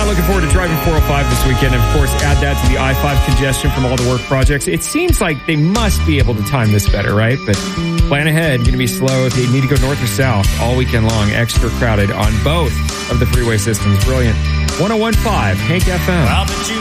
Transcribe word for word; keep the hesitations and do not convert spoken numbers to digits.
looking forward to driving four oh five this weekend. And, of course, add that to the I five congestion from all the work projects. It seems like they must be able to time this better, right? But plan ahead. Going to be slow if you need to go north or south all weekend long. Extra crowded on both of the freeway systems. Brilliant. one oh one point five Hank F M.